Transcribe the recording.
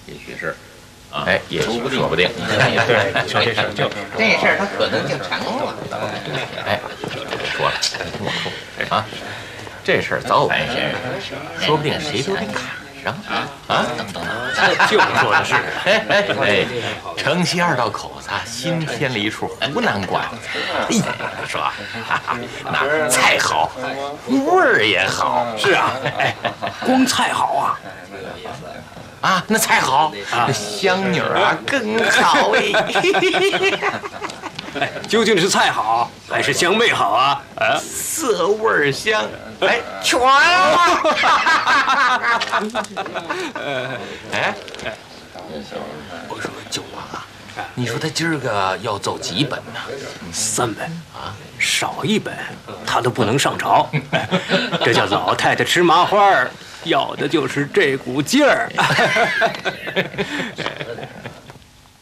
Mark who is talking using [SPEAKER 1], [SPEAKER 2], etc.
[SPEAKER 1] 也许是，哎，也说不定。
[SPEAKER 2] 说这事儿就
[SPEAKER 3] 这事儿它可能性成了。
[SPEAKER 1] 哎，别说了，听我说啊，这事儿早晚先生，说不定谁都得赶上啊！
[SPEAKER 2] 等，就说的是，
[SPEAKER 1] 哎，城西2道口子新添了一处湖南馆子，哎呀，说那菜好，味儿也好。
[SPEAKER 2] 是啊，哎，光菜好啊。
[SPEAKER 1] 啊，那菜好，那香女儿更好
[SPEAKER 2] 哎，究竟是菜好还是香味好啊？
[SPEAKER 1] 色味香，哎，全了。哎，我说九王啊，你说他今儿个要奏几本呢
[SPEAKER 2] ？3本啊，少1本他都不能上朝。这叫老太太吃麻花，要的就是这股劲儿。